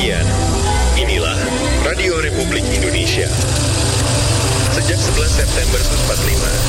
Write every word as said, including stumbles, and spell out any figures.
sekalian, inilah Radio Republik Indonesia. Sejak sebelas September seribu sembilan ratus empat puluh lima,